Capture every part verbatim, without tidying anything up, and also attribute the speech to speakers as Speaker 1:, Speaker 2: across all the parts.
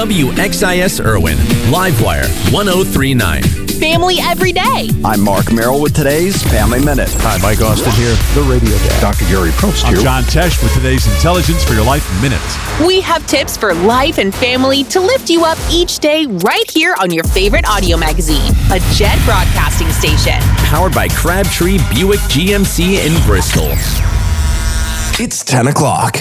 Speaker 1: W X I S Irwin, Livewire one oh three point nine.
Speaker 2: Family every day.
Speaker 3: I'm Mark Merrill with today's Family Minute.
Speaker 4: Hi, Mike Austin here, the Radio Dad.
Speaker 5: Doctor Gary Probst
Speaker 4: I'm
Speaker 5: here.
Speaker 4: John Tesh with today's Intelligence for Your Life Minute.
Speaker 2: We have tips for life and family to lift you up each day right here on your favorite audio magazine, a Jet broadcasting station.
Speaker 1: Powered by Crabtree Buick G M C in Bristol.
Speaker 6: It's ten o'clock.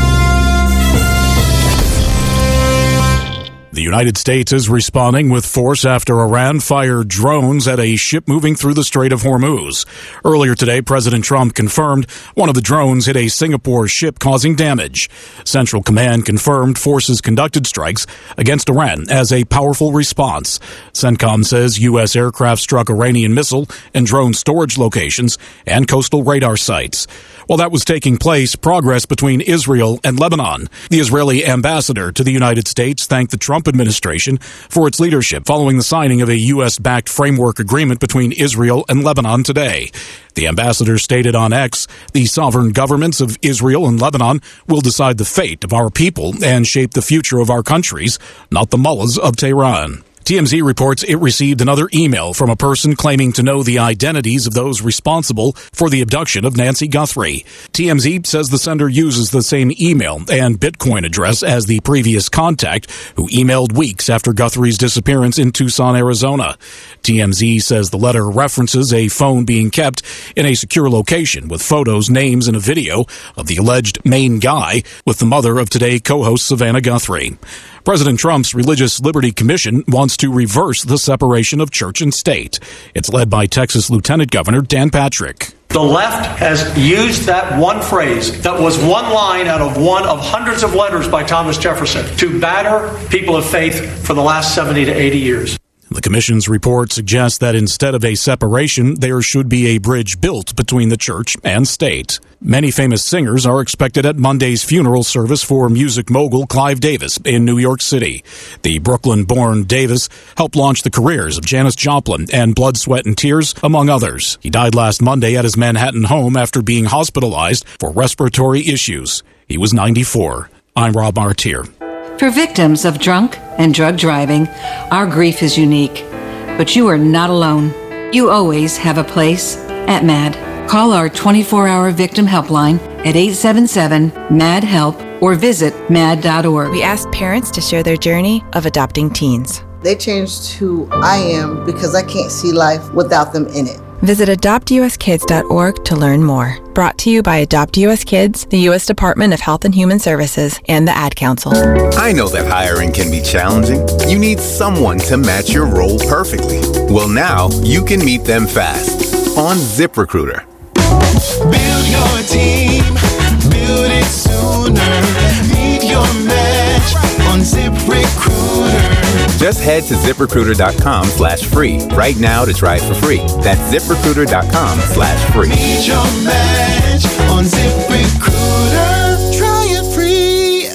Speaker 7: The United States is responding with force after Iran fired drones at a ship moving through the Strait of Hormuz. Earlier today, President Trump confirmed one of the drones hit a Singapore ship, causing damage. Central Command confirmed forces conducted strikes against Iran as a powerful response. CENTCOM says U S aircraft struck Iranian missile and drone storage locations and coastal radar sites. While that was taking place, progress between Israel and Lebanon. The Israeli ambassador to the United States thanked the Trump administration for its leadership following the signing of a U S-backed framework agreement between Israel and Lebanon today. The ambassador stated on X, the sovereign governments of Israel and Lebanon will decide the fate of our people and shape the future of our countries, not the mullahs of Tehran. T M Z reports it received another email from a person claiming to know the identities of those responsible for the abduction of Nancy Guthrie. T M Z says the sender uses the same email and Bitcoin address as the previous contact who emailed weeks after Guthrie's disappearance in Tucson, Arizona. T M Z says the letter references a phone being kept in a secure location with photos, names, and a video of the alleged main guy with the mother of Today co-host Savannah Guthrie. President Trump's Religious Liberty Commission wants to reverse the separation of church and state. It's led by Texas Lieutenant Governor Dan Patrick.
Speaker 8: The left has used that one phrase that was one line out of one of hundreds of letters by Thomas Jefferson to batter people of faith for the last seventy to eighty years.
Speaker 7: The Commission's report suggests that instead of a separation, there should be a bridge built between the church and state. Many famous singers are expected at Monday's funeral service for music mogul Clive Davis in New York City. The Brooklyn-born Davis helped launch the careers of Janis Joplin and Blood, Sweat and Tears, among others. He died last Monday at his Manhattan home after being hospitalized for respiratory issues. He was ninety-four. I'm Rob Martier.
Speaker 9: For victims of drunk and drug driving, our grief is unique. But you are not alone. You always have a place at MAD. Call our twenty-four hour victim helpline at eight seven seven, M A D, HELP or visit mad dot org.
Speaker 10: We asked parents to share their journey of adopting teens.
Speaker 11: They changed who I am because I can't see life without them in it.
Speaker 10: Visit adopt u s kids dot org to learn more. Brought to you by Adopt U S Kids, the U S Department of Health and Human Services, and the Ad Council.
Speaker 12: I know that hiring can be challenging. You need someone to match your role perfectly. Well, now you can meet them fast on ZipRecruiter.
Speaker 13: Build your team, build it sooner. Meet your match on ZipRecruiter.
Speaker 12: Just head to ZipRecruiter.com slash free right now to try it for free. That's ZipRecruiter.com slash free.
Speaker 13: Meet your match on ZipRecruiter. Try it free.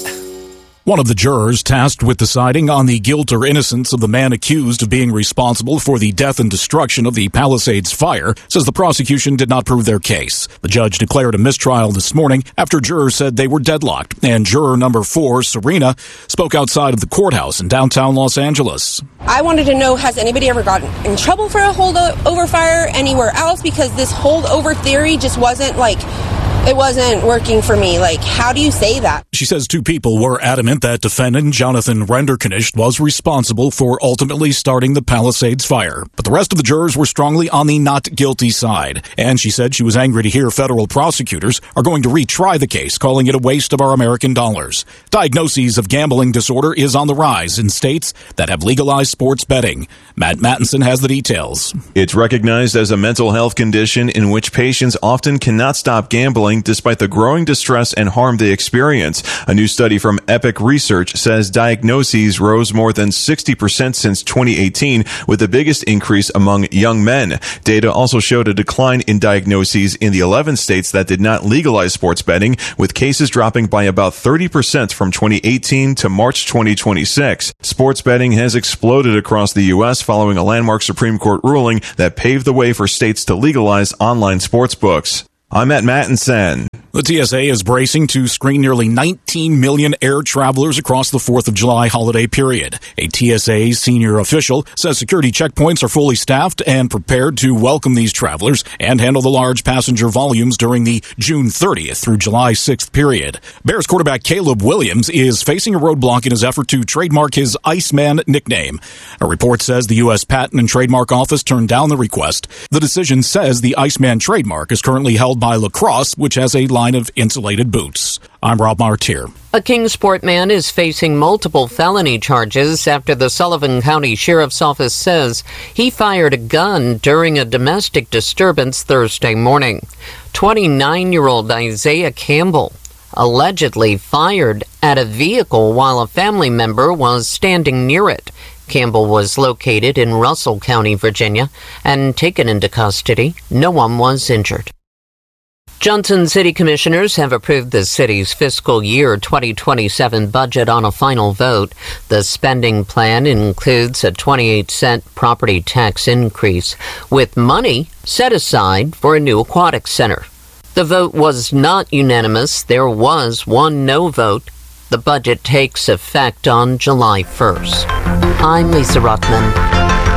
Speaker 7: One of the jurors tasked with deciding on the guilt or innocence of the man accused of being responsible for the death and destruction of the Palisades fire says the prosecution did not prove their case. The judge declared a mistrial this morning after jurors said they were deadlocked, and juror number four, Serena, spoke outside of the courthouse in downtown Los Angeles.
Speaker 14: I wanted to know, has anybody ever gotten in trouble for a holdover fire anywhere else? Because this holdover theory just wasn't like... It wasn't working for me. Like, how do you say that?
Speaker 7: She says two people were adamant that defendant Jonathan Renderknecht was responsible for ultimately starting the Palisades fire. But the rest of the jurors were strongly on the not guilty side. And she said she was angry to hear federal prosecutors are going to retry the case, calling it a waste of our American dollars. Diagnoses of gambling disorder is on the rise in states that have legalized sports betting. Matt Mattinson has the details.
Speaker 15: It's recognized as a mental health condition in which patients often cannot stop gambling despite the growing distress and harm they experience. A new study from Epic Research says diagnoses rose more than sixty percent since twenty eighteen, with the biggest increase among young men. Data also showed a decline in diagnoses in the eleven states that did not legalize sports betting, with cases dropping by about thirty percent from twenty eighteen to March twenty twenty-six. Sports betting has exploded across the U S following a landmark Supreme Court ruling that paved the way for states to legalize online sports books. I'm Matt Mattinson.
Speaker 7: The T S A is bracing to screen nearly nineteen million air travelers across the fourth of July holiday period. A T S A senior official says security checkpoints are fully staffed and prepared to welcome these travelers and handle the large passenger volumes during the June thirtieth through July sixth period. Bears quarterback Caleb Williams is facing a roadblock in his effort to trademark his Iceman nickname. A report says the U S Patent and Trademark Office turned down the request. The decision says the Iceman trademark is currently held by Lacrosse, which has a line of insulated boots. I'm Rob Martier.
Speaker 5: A Kingsport man is facing multiple felony charges after the Sullivan County Sheriff's Office says he fired a gun during a domestic disturbance Thursday morning. twenty-nine-year-old Isaiah Campbell allegedly fired at a vehicle while a family member was standing near it. Campbell was located in Russell County, Virginia, and taken into custody. No one was injured. Johnson City Commissioners have approved the city's fiscal year twenty twenty-seven budget on a final vote. The spending plan includes a twenty-eight cent property tax increase, with money set aside for a new aquatic center. The vote was not unanimous. There was one no vote. The budget takes effect on July first. I'm Lisa Ruckman.